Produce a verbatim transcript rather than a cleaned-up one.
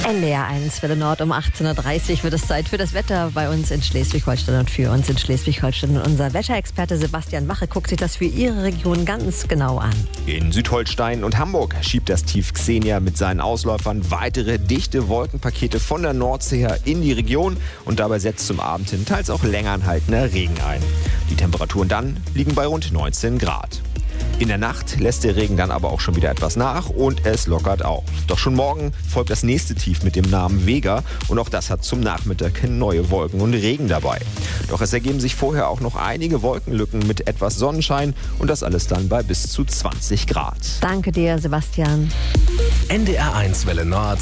N D R eins Welle Nord um achtzehn Uhr dreißig wird es Zeit für das Wetter bei uns in Schleswig-Holstein und für uns in Schleswig-Holstein. Unser Wetterexperte Sebastian Wache guckt sich das für Ihre Region ganz genau an. In Südholstein und Hamburg schiebt das Tief Xenia mit seinen Ausläufern weitere dichte Wolkenpakete von der Nordsee her in die Region und dabei setzt zum Abend hin teils auch länger anhaltender Regen ein. Die Temperaturen dann liegen bei rund neunzehn Grad. In der Nacht lässt der Regen dann aber auch schon wieder etwas nach und es lockert auf. Doch schon morgen folgt das nächste Tief mit dem Namen Vega und auch das hat zum Nachmittag neue Wolken und Regen dabei. Doch es ergeben sich vorher auch noch einige Wolkenlücken mit etwas Sonnenschein und das alles dann bei bis zu zwanzig Grad. Danke dir, Sebastian. N D R eins Welle Nord